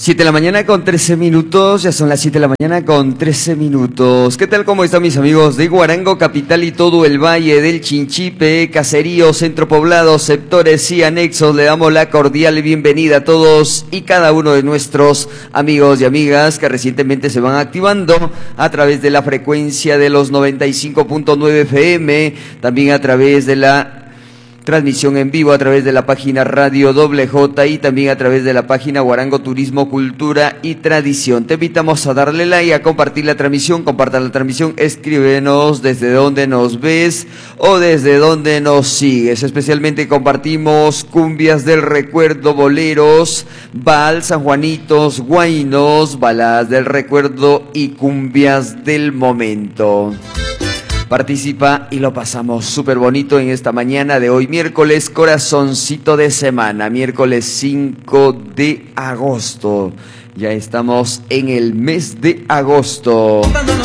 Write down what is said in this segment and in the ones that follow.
7 de la mañana con 13 minutos, ya son las 7 de la mañana con 13 minutos. ¿Qué tal? ¿Cómo están mis amigos de Huarango, capital y todo el Valle del Chinchipe, caseríos, centro poblado, sectores y anexos? Le damos la cordial bienvenida a todos y cada uno de nuestros amigos y amigas que recientemente se van activando a través de la frecuencia de los 95.9 FM, también a través de la transmisión en vivo a través de la página Radio J y también a través de la página Huarango Turismo, Cultura y Tradición. Te invitamos a darle like, a compartir la transmisión, compartan la transmisión, escríbenos desde dónde nos ves o desde dónde nos sigues. Especialmente compartimos cumbias del recuerdo, boleros, vals, sanjuanitos, guainos, baladas del recuerdo y cumbias del momento. Participa y lo pasamos súper bonito en esta mañana de hoy, miércoles, corazoncito de semana, miércoles 5 de agosto. Ya estamos en el mes de agosto.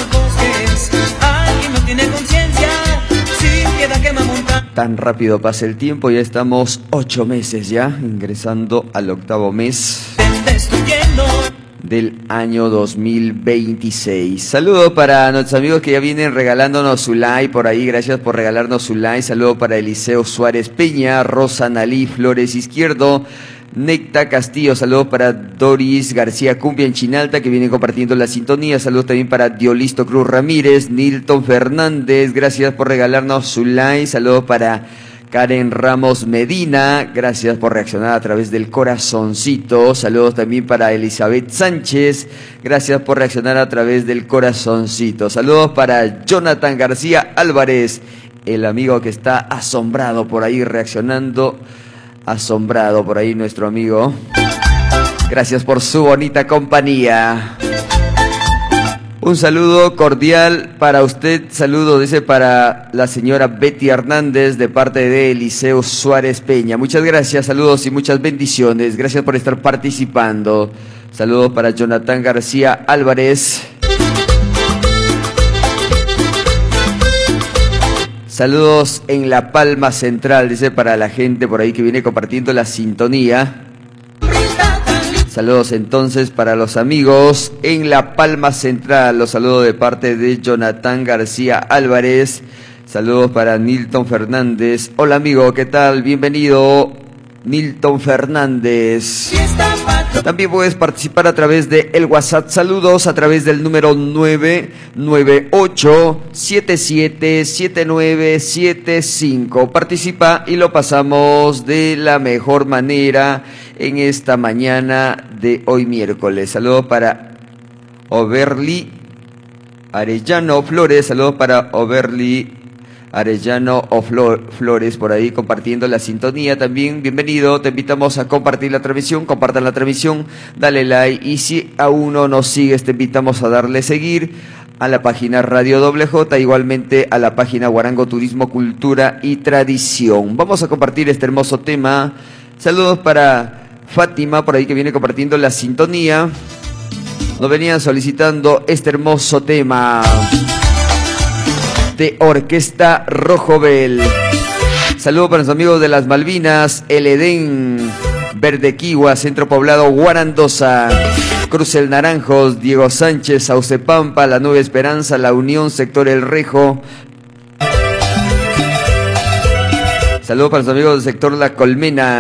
Tan rápido pasa el tiempo, ya estamos 8 meses ya, ingresando al octavo mes del año 2026. Saludo para nuestros amigos que ya vienen regalándonos su like por ahí, gracias por regalarnos su like. Saludo para Eliseo Suárez Peña, Rosa Nalí Flores Izquierdo, Necta Castillo, saludos para Doris García Cumbia en Chinalta que viene compartiendo la sintonía. Saludos también para Diolisto Cruz Ramírez, Nilton Fernández, gracias por regalarnos su like. Saludos para Karen Ramos Medina, gracias por reaccionar a través del corazoncito. Saludos también para Elizabeth Sánchez, gracias por reaccionar a través del corazoncito. Saludos para Jonathan García Álvarez, el amigo que está asombrado por ahí reaccionando. Asombrado por ahí nuestro amigo. Gracias por su bonita compañía. Un saludo cordial para usted, saludo dice para la señora Betty Hernández de parte de Eliseo Suárez Peña. Muchas gracias, saludos y muchas bendiciones, gracias por estar participando. Saludos para Jonathan García Álvarez. Saludos en La Palma Central, dice para la gente por ahí que viene compartiendo la sintonía. Saludos entonces para los amigos en La Palma Central. Los saludo de parte de Jonathan García Álvarez. Saludos para Nilton Fernández. Hola amigo, ¿qué tal? Bienvenido, Nilton Fernández. También puedes participar a través de el WhatsApp. Saludos a través del número 998-777975. Participa y lo pasamos de la mejor manera en esta mañana de hoy miércoles. Saludos para Overly Arellano Flores. Saludos para Overly Arellano o Flores por ahí compartiendo la sintonía también. Bienvenido, te invitamos a compartir la transmisión, compartan la transmisión, dale like y si aún no nos sigues te invitamos a darle seguir a la página Radio J, igualmente a la página Huarango Turismo, Cultura y Tradición. Vamos a compartir este hermoso tema. Saludos para Fátima por ahí que viene compartiendo la sintonía. Nos venían solicitando este hermoso tema de Orquesta Rojobel. Saludos para los amigos de las Malvinas, El Edén, Verdequigua, Centro Poblado, Guarandosa, Cruz El Naranjos, Diego Sánchez, Saucepampa, La Nueva Esperanza, La Unión, Sector El Rejo. Saludos para los amigos del sector La Colmena.